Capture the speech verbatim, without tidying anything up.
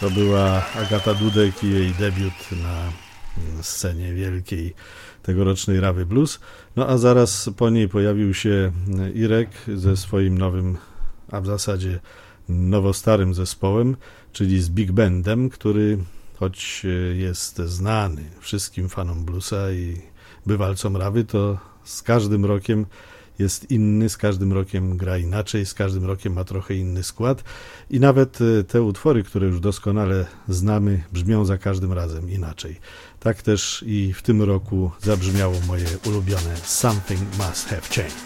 To była Agata Dudek i jej debiut na scenie wielkiej tegorocznej Rawy Blues. No a zaraz po niej pojawił się Irek ze swoim nowym, a w zasadzie nowostarym zespołem, czyli z Big Bandem, który choć jest znany wszystkim fanom bluesa i bywalcom Rawy, to z każdym rokiem jest inny, z każdym rokiem gra inaczej, z każdym rokiem ma trochę inny skład i nawet te utwory, które już doskonale znamy, brzmią za każdym razem inaczej. Tak też i w tym roku zabrzmiało moje ulubione Something Must Have Changed.